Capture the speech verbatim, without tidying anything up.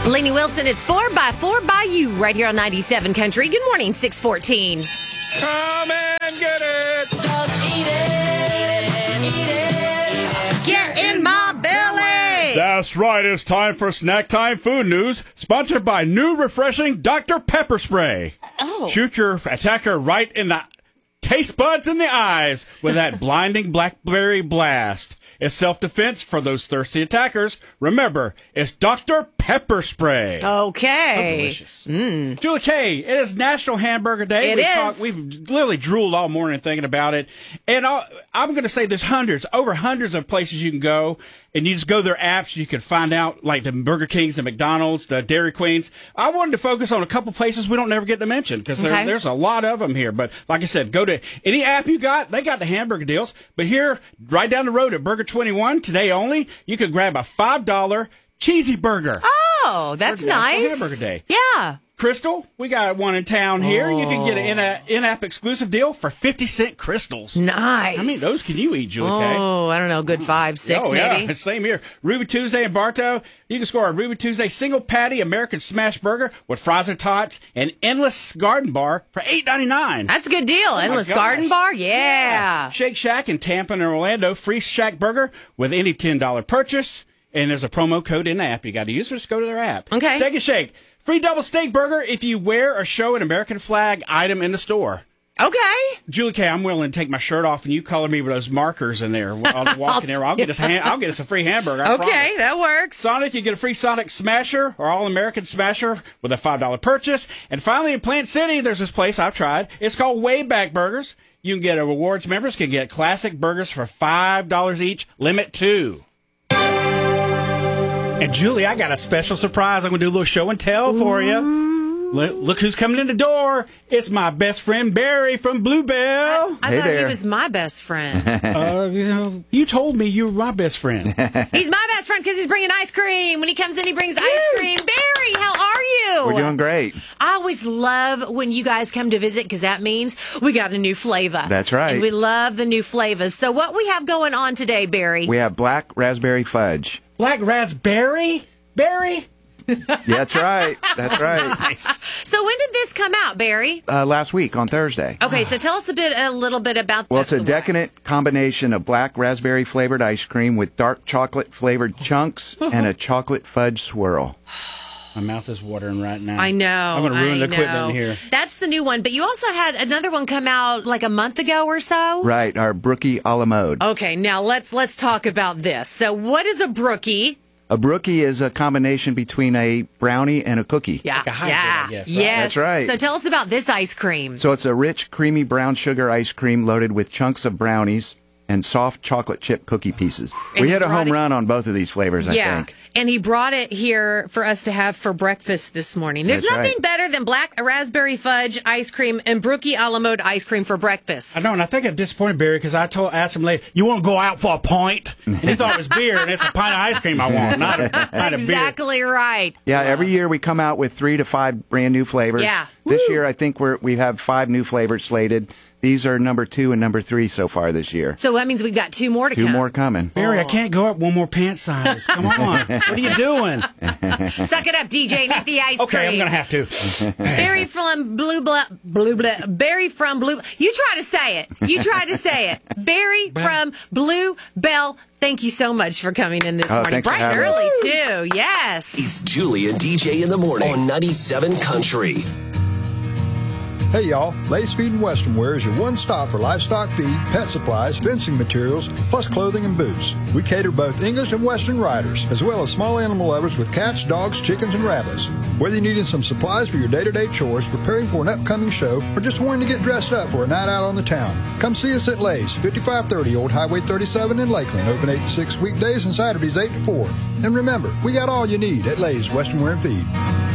Lainey Wilson, it's four by four by you right here on ninety-seven Country. Good morning, six fourteen. Come and get it. Just eat it. Eat it. Get in my belly. That's right. It's time for Snack Time Food News, sponsored by new refreshing Doctor Pepper Spray. Oh. Shoot your attacker right in the taste buds in the eyes with that blinding blackberry blast. It's self-defense for those thirsty attackers. Remember, it's Doctor Pepper Spray. Okay. So delicious. Mm. Julie K, it is National Hamburger Day. It we've is. Talked, we've literally drooled all morning thinking about it. And I'll, I'm going to say there's hundreds, over hundreds of places you can go. And you just go to their apps. You can find out, like the Burger Kings, the McDonald's, the Dairy Queens. I wanted to focus on a couple places we don't never get to mention because Okay. there, there's a lot of them here. But like I said, go to any app you got. They got the hamburger deals. But here, right down the road at Burger twenty-one, today only, you could grab a five dollar cheesy burger. Oh, that's For National nice. Hamburger Day. Yeah. Crystal, we got one in town here. You can get an in- in-app exclusive deal for fifty cent crystals. Nice. How many of those can you eat, Julie K? Oh, I don't know. Good five, six, oh, maybe. Yeah. Same here. Ruby Tuesday in Bartow. You can score a Ruby Tuesday single patty American smash burger with fries and tots and endless garden bar for eight ninety-nine. That's a good deal. Oh, my Endless gosh. Garden Bar? Yeah. Shake Shack in Tampa and Orlando. Free Shack burger with any ten dollar purchase. And there's a promo code in the app you got to use. Just go to their app. Okay. Steak and Shake. Free double steak burger if you wear or show an American flag item in the store. Okay. Julie K, I'm willing to take my shirt off and you color me with those markers in there. I'll walk in there. I'll get us. Ha- I'll get us a free hamburger. I Okay, promise. that works. Sonic, you get a free Sonic Smasher or All American Smasher with a five dollar purchase. And finally, in Plant City, there's this place I've tried. It's called Wayback Burgers. You can get a rewards members can get classic burgers for five dollars each. Limit two. And Julie, I got a special surprise. I'm going to do a little show and tell for you. Look, look who's coming in the door. It's my best friend, Barry from Bluebell. I Hey thought there. he was my best friend. uh, you know, you told me you were my best friend. He's my best friend because he's bringing ice cream. When he comes in, he brings ice cream. Barry, how are you? We're doing great. I always love when you guys come to visit because that means we got a new flavor. That's right. And we love the new flavors. So what we have going on today, Barry? We have black raspberry fudge. Black raspberry? Barry? That's right. That's right. So when did this come out, Barry? Uh, last week on Thursday. Okay, so tell us a bit, a little bit about. Well, it's a the- decadent combination of black raspberry flavored ice cream with dark chocolate flavored chunks and a chocolate fudge swirl. My mouth is watering right now. I know. I'm going to ruin I the equipment know. here. That's the new one, but you also had another one come out like a month ago or so. Right, our brookie a la mode. Okay, now let's let's talk about this. So, what is a brookie? A brookie is a combination between a brownie and a cookie. Yeah, Like a hybrid, yeah, I guess, right? yes. That's right. So, tell us about this ice cream. So it's a rich, creamy brown sugar ice cream loaded with chunks of brownies and soft chocolate chip cookie pieces. And we you hit a brought home it- run on both of these flavors, I yeah, think. and he brought it here for us to have for breakfast this morning. There's That's nothing right. better than black raspberry fudge ice cream and brookie a la mode ice cream for breakfast. I know, and I think I'm disappointed, Barry, because I told asked him later, you want to go out for a pint? And he thought it was beer, and it's a pint of ice cream I want, not a, not a beer. Exactly right. Yeah, every year we come out with three to five brand new flavors. Yeah. This Woo. year, I think we're we have five new flavors slated. These are number two and number three so far this year. So that means we've got two more to Two come. more coming. Barry, I can't go up one more pant size. Come on. What are you doing? Suck it up, D J. and Eat the ice Okay, cream. I'm going to have to. Barry from Blue Blah, Blue Blah, Barry from Blue. You try to say it. You try to say it. Barry from Blue Bell. Thank you so much for coming in this Oh, morning. thanks for Bright and having early, us. too. Yes. It's Julie and D J in the morning on ninety-seven Country. Hey y'all, Lay's Feed and Western Wear is your one-stop for livestock feed, pet supplies, fencing materials, plus clothing and boots. We cater both English and Western riders, as well as small animal lovers with cats, dogs, chickens, and rabbits. Whether you needed some supplies for your day-to-day chores, preparing for an upcoming show, or just wanting to get dressed up for a night out on the town, come see us at Lay's, fifty-five thirty Old Highway thirty-seven in Lakeland, open eight to six weekdays and Saturdays eight to four. And remember, we got all you need at Lay's Western Wear and Feed.